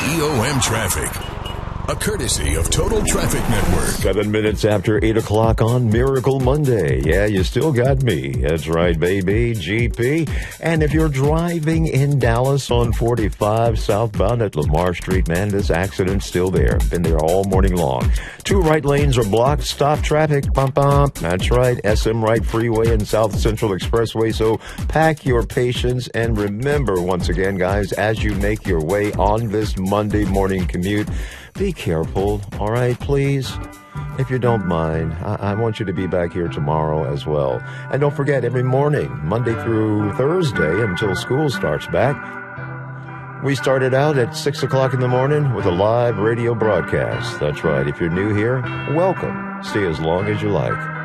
TOM Traffic, a courtesy of Total Traffic Network. 7 minutes after 8 o'clock on Miracle Monday. Yeah, you still got me. That's right, baby. GP. And if you're driving in Dallas on 45 southbound at Lamar Street, man, this accident's still there. Been there all morning long. 2 right lanes are blocked. Stop traffic. Bump, bump. That's right. SM Wright Freeway and South Central Expressway. So pack your patience and remember, once again, guys, as you make your way on this Monday morning commute, be careful, all right, please? If you don't mind, I want you to be back here tomorrow as well. And don't forget, every morning, Monday through Thursday, until school starts back, we started out at 6 o'clock in the morning with a live radio broadcast. That's right. If you're new here, welcome. Stay as long as you like.